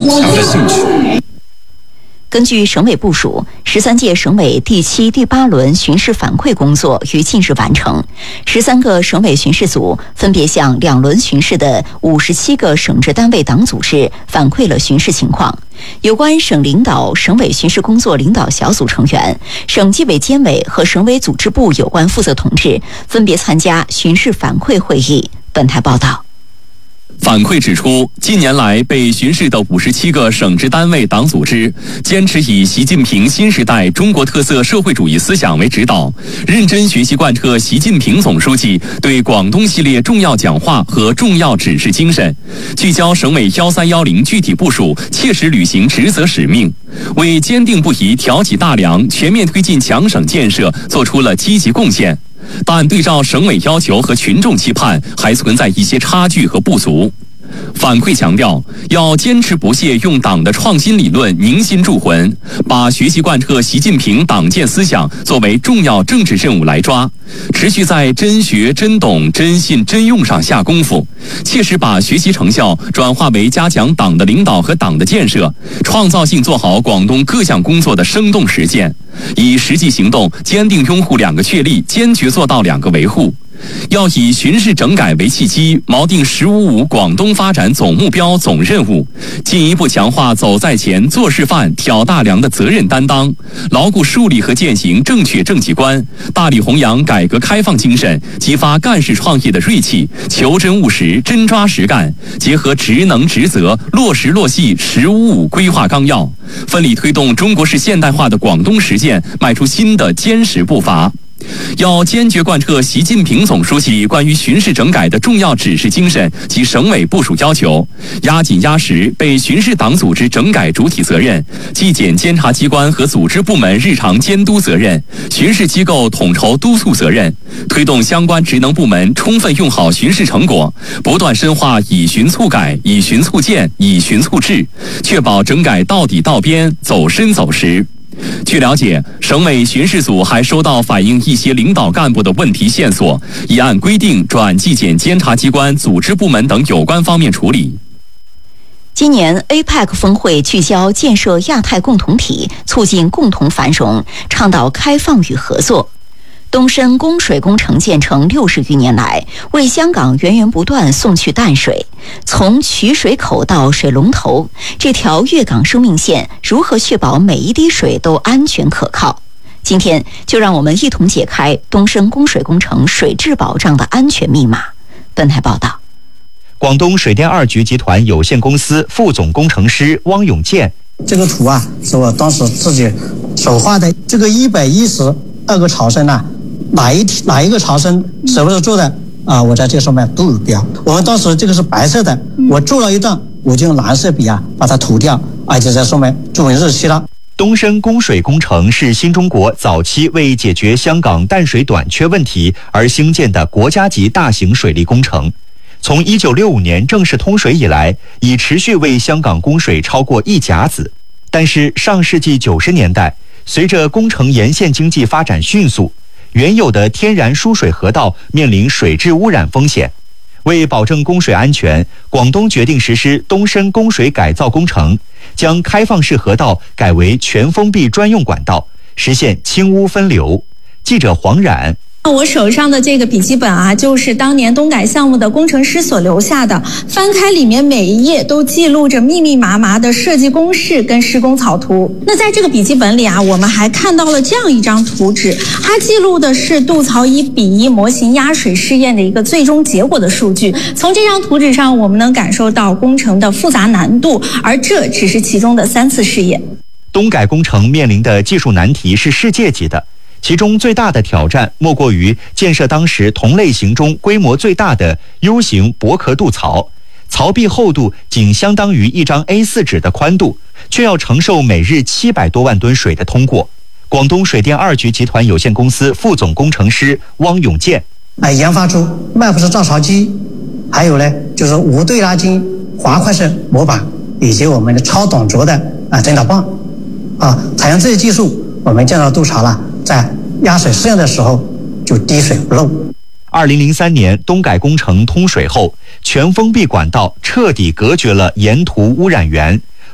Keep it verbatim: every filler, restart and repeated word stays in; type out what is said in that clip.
强的兴趣。 根据省委部署，十三届省委第七、第八轮巡视反馈工作于近日完成。十三个省委巡视组分别向两轮巡视的五十七个省直单位党组织反馈了巡视情况。有关省领导、省委巡视工作领导小组成员、省纪委监委和省委组织部有关负责同志分别参加巡视反馈会议。本台报道。 反馈指出，近年来被巡视的五十七个省直单位党组织，坚持以习近平新时代中国特色社会主义思想为指导，认真学习贯彻习近平总书记对广东系列重要讲话和重要指示精神，聚焦省委幺三幺零具体部署，切实履行职责使命，为坚定不移挑起大梁、全面推进强省建设做出了积极贡献。但对照省委要求和群众期盼，还存在一些差距和不足。反馈强调，要坚持不懈用党的创新理论凝心铸魂，把学习贯彻习近平党建思想作为重要政治任务来抓，持续在真学、真懂、真信、真用上下功夫，切实把学习成效转化为加强党的领导和党的建设，创造性做好广东各项工作的生动实践，以实际行动坚定拥护两个确立，坚决做到两个维护。要以巡视整改为契机，锚定“十五五”广东发展总目标、总任务，进一步强化走在前、做示范、挑大梁的责任担当，牢固树立和践行正确政绩观，大力弘扬改革开放精神，激发干事创业的锐气，求真务实、真抓实干，结合职能职责，落实落细“十五五”规划纲要，奋力推动中国式现代化的广东实践迈出新的坚实步伐。要坚决贯彻习近平总书记关于巡视整改的重要指示精神及省委部署要求，压紧压实被巡视党组织整改主体责任、纪检监察机关和组织部门日常监督责任、巡视机构统筹督促责任，推动相关职能部门充分用好巡视成果，不断深化以巡促改、以巡促建、以巡促治，确保整改到底到边、走深走实。据了解，省委巡视组还收到反映一些领导干部的问题线索，已按规定转纪检监察机关、组织部门等有关方面处理。 今年 A P E C 峰会聚焦建设亚太共同体，促进共同繁荣，倡导开放与合作。东深供水工程建成六十余年来，为香港源源不断送去淡水。从取水口到水龙头，这条粤港生命线如何确保每一滴水都安全可靠？今天就让我们一同解开东深供水工程水质保障的安全密码。本台报道。 广东水电二局集团有限公司副总工程师汪永健， 这个图啊，是我当时自己手画的。这个一百一十二个槽身呢、啊，哪一哪一个槽身什么时候做的啊？我在这上面都有标。我们当时这个是白色的，我做了一段，我就用蓝色笔啊把它涂掉，而且在上面注明日期了。 东深供水工程是新中国早期为解决香港淡水短缺问题而兴建的国家级大型水利工程。从一九六五年正式通水以来，已持续为香港供水超过一甲子。但是上世纪九十年代，随着工程沿线经济发展迅速，原有的天然输水河道面临水质污染风险。为保证供水安全，广东决定实施东深供水改造工程，将开放式河道改为全封闭专用管道，实现清污分流。记者黄冉。 我手上的这个笔记本啊，就是当年东改项目的工程师所留下的。翻开里面每一页都记录着密密麻麻的设计公式跟施工草图。那在这个笔记本里啊，我们还看到了这样一张图纸，它记录的是杜槽一比一模型压水试验的一个最终结果的数据。从这张图纸上，我们能感受到工程的复杂难度，而这只是其中的三次试验。 东改工程面临的技术难题是世界级的。其中最大的挑战莫过于建设当时同类型中规模最大的 U 型薄壳杜槽，槽壁厚度仅相当于一张 A 四 纸的宽度，却要承受每日七百多万吨水的通过。广东水电二局集团有限公司副总工程师汪永健， 哎，研发出麦弗斯造槽机，还有呢就是无对拉筋滑块式模板，以及我们的超短轴的啊针导棒，啊，采用这些技术，我们建造杜槽了。在压水试验的时候就滴水不漏。 二零零三年东改工程通水后，全封闭管道彻底隔绝了沿途污染源，